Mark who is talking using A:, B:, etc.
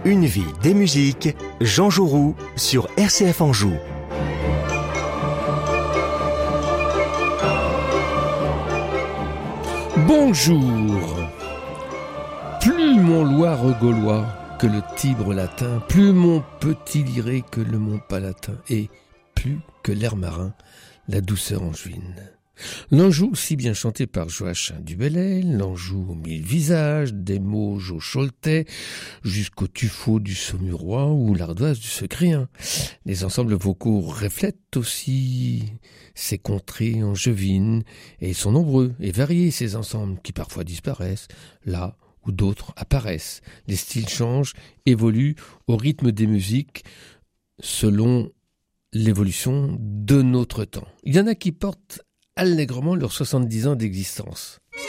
A: Une vie, des musiques, Jean Jouroux sur RCF Anjou.
B: Bonjour. Plus mon Loire gaulois que le Tibre latin, plus mon petit Liré que le Mont Palatin, et plus que l'air marin, la douceur angevine. L'Anjou, si bien chanté par Joachim du Bellel, l'Anjou aux mille visages, des Mauges au Choletais, jusqu'au tuffeau du Saumurois ou l'ardoise du Secréen. Les ensembles vocaux reflètent aussi ces contrées angevines, et ils sont nombreux et variés ces ensembles qui parfois disparaissent, là où d'autres apparaissent. Les styles changent, évoluent au rythme des musiques, selon l'évolution de notre temps. Il y en a qui portent allègrement leurs 70 ans d'existence.